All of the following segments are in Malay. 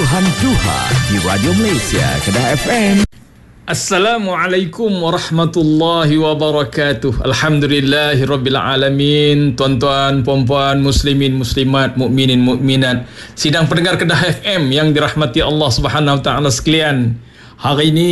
Johan Duha di Radio Malaysia, Kedah FM. Assalamualaikum warahmatullahi wabarakatuh. Alhamdulillahirabbil alamin. Tuan-tuan, puan-puan, muslimin, muslimat, mukminin, mukminat, sidang pendengar Kedah FM yang dirahmati Allah Subhanahu Wa Taala sekalian. Hari ini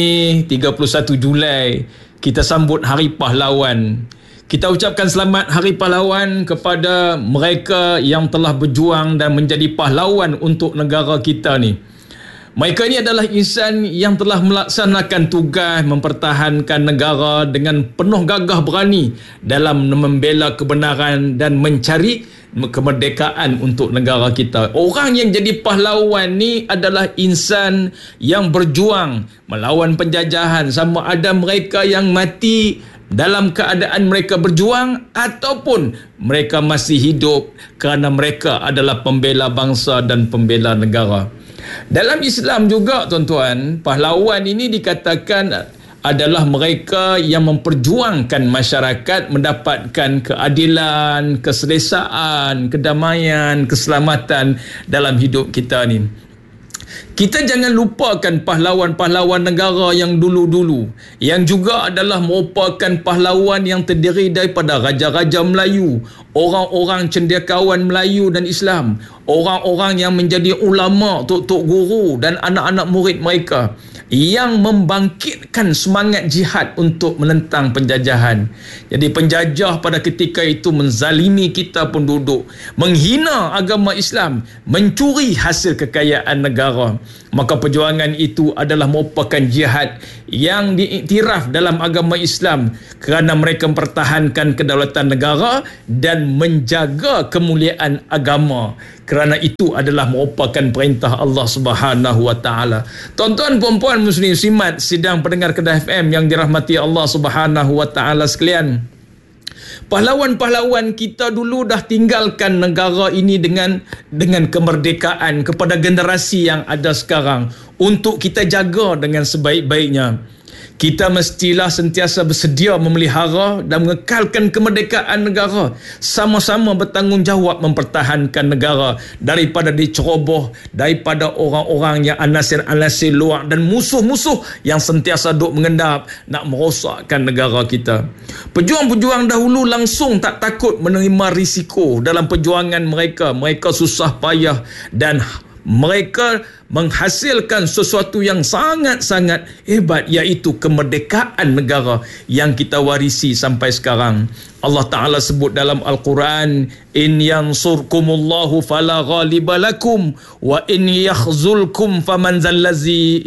31 Julai kita sambut Hari Pahlawan. Kita ucapkan selamat Hari Pahlawan kepada mereka yang telah berjuang dan menjadi pahlawan untuk negara kita ni. Mereka ini adalah insan yang telah melaksanakan tugas mempertahankan negara dengan penuh gagah berani dalam membela kebenaran dan mencari kemerdekaan untuk negara kita. Orang yang jadi pahlawan ni adalah insan yang berjuang melawan penjajahan, sama ada mereka yang mati dalam keadaan mereka berjuang ataupun mereka masih hidup kerana mereka adalah pembela bangsa dan pembela negara. Dalam Islam juga, tuan-tuan, pahlawan ini dikatakan adalah mereka yang memperjuangkan masyarakat mendapatkan keadilan, keselesaan, kedamaian, keselamatan dalam hidup kita ni. Kita jangan lupakan pahlawan-pahlawan negara yang dulu-dulu, yang juga adalah merupakan pahlawan yang terdiri daripada raja-raja Melayu, orang-orang cendekiawan Melayu dan Islam, orang-orang yang menjadi ulama, tok-tok guru dan anak-anak murid mereka yang membangkitkan semangat jihad untuk menentang penjajahan. Jadi penjajah pada ketika itu menzalimi kita penduduk, menghina agama Islam, mencuri hasil kekayaan negara. Maka perjuangan itu adalah merupakan jihad yang diiktiraf dalam agama Islam kerana mereka mempertahankan kedaulatan negara dan menjaga kemuliaan agama. Kerana itu adalah merupakan perintah Allah Subhanahu Wa Taala. Tuan-tuan, puan-puan, muslim, muslimat, sidang pendengar Kedah FM yang dirahmati Allah Subhanahu Wa Taala sekalian. Pahlawan-pahlawan kita dulu dah tinggalkan negara ini dengan kemerdekaan kepada generasi yang ada sekarang untuk kita jaga dengan sebaik-baiknya. Kita mestilah sentiasa bersedia memelihara dan mengekalkan kemerdekaan negara, sama-sama bertanggungjawab mempertahankan negara daripada diceroboh daripada orang-orang yang anasir-anasir luar dan musuh-musuh yang sentiasa duk mengendap nak merosakkan negara kita. Pejuang-pejuang dahulu langsung tak takut menerima risiko dalam perjuangan mereka. Mereka susah payah dan mereka menghasilkan sesuatu yang sangat-sangat hebat, iaitu kemerdekaan negara yang kita warisi sampai sekarang. Allah Ta'ala sebut dalam Al-Quran, in yansurkumullahu fala ghaliba lakum wa in yakhzulkum faman zallazi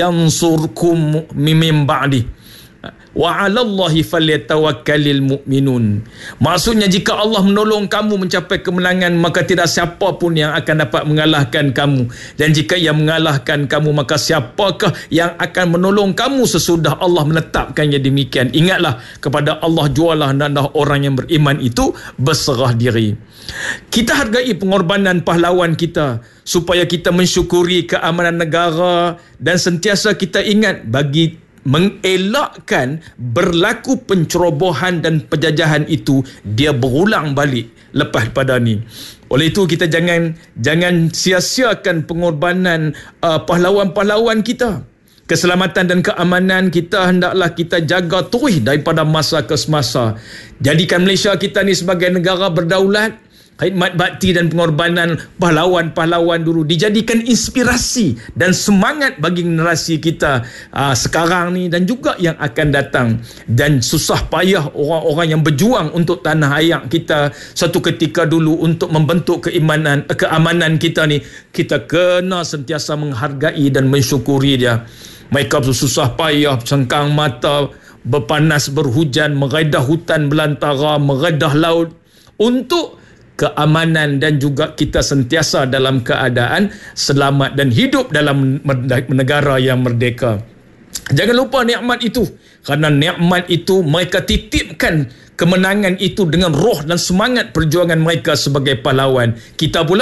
yansurkum min ba'di wa 'alallahi falyatawakkalul mu'minun. Maksudnya, jika Allah menolong kamu mencapai kemenangan, maka tidak siapa pun yang akan dapat mengalahkan kamu, dan jika ia mengalahkan kamu, maka siapakah yang akan menolong kamu sesudah Allah menetapkannya demikian. Ingatlah kepada Allah jualah, dan orang yang beriman itu berserah diri. Kita hargai pengorbanan pahlawan kita supaya kita mensyukuri keamanan negara, dan sentiasa kita ingat bagi mengelakkan berlaku pencerobohan dan penjajahan itu dia berulang balik lepas pada ni. Oleh itu kita jangan sia-siakan pengorbanan pahlawan-pahlawan kita. Keselamatan dan keamanan kita hendaklah kita jaga terus daripada masa ke semasa. Jadikan Malaysia kita ni sebagai negara berdaulat. Khidmat bakti dan pengorbanan pahlawan-pahlawan dulu dijadikan inspirasi dan semangat bagi generasi kita sekarang ni dan juga yang akan datang. Dan susah payah orang-orang yang berjuang untuk tanah air kita satu ketika dulu untuk membentuk keamanan kita ni, kita kena sentiasa menghargai dan mensyukuri dia. Mereka susah payah, sengkang mata, berpanas, berhujan, meredah hutan belantara, meredah laut untuk keamanan dan juga kita sentiasa dalam keadaan selamat dan hidup dalam negara yang merdeka. Jangan lupa nikmat itu, kerana nikmat itu mereka titipkan kemenangan itu dengan roh dan semangat perjuangan mereka sebagai pahlawan. Kita pula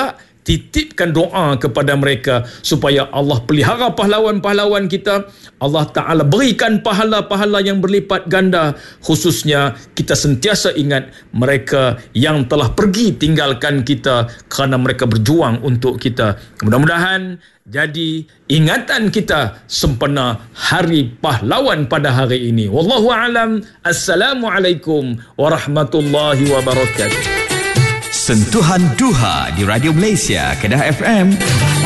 titipkan doa kepada mereka supaya Allah pelihara pahlawan-pahlawan kita. Allah Ta'ala berikan pahala-pahala yang berlipat ganda. Khususnya kita sentiasa ingat mereka yang telah pergi tinggalkan kita kerana mereka berjuang untuk kita. Mudah-mudahan jadi ingatan kita sempena Hari Pahlawan pada hari ini. Wallahu a'lam. Assalamualaikum warahmatullahi wabarakatuh. Sentuhan Duha di Radio Malaysia, Kedah FM.